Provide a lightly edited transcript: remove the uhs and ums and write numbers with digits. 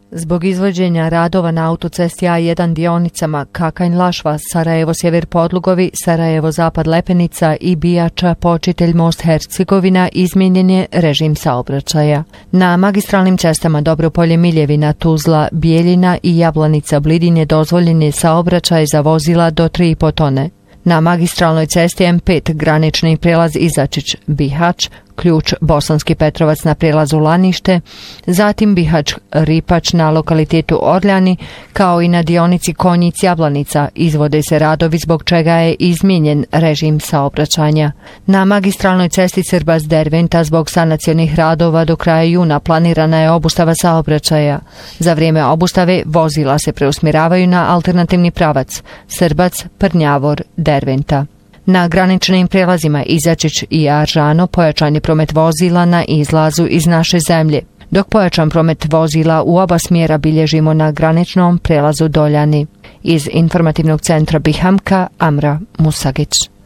Zbog izvođenja radova na autocesti A1 dionicama Kakanj-Lašva, Sarajevo-Sjever Podlugovi, Sarajevo-Zapad Lepenica i Bijača Počitelj Most Hercegovina izmijenjen je režim saobraćaja. Na magistralnim cestama Dobropolje Miljevina, Tuzla, Bijeljina i Jablanica Blidin je dozvoljen je saobraćaj za vozila do 3,5 tone. Na magistralnoj cesti M5 granični prijelaz Izačić-Bihać, Ključ Bosanski Petrovac na prijelazu Lanište, zatim Bihać-Ripač na lokalitetu Orljani, kao i na dionici Konjic-Jablanica izvode se radovi zbog čega je izmijenjen režim saobraćanja. Na magistralnoj cesti Srbas-Derventa zbog sanacionih radova do kraja juna planirana je obustava saobraćaja. Za vrijeme obustave vozila se preusmjeravaju na alternativni pravac Srbac-Prnjavor-Derventa. Na graničnim prijelazima Izačić i Aržano pojačan je promet vozila na izlazu iz naše zemlje, dok pojačan promet vozila u oba smjera bilježimo na graničnom prijelazu Doljani. Iz informativnog centra Bihamka, Amra Musagić.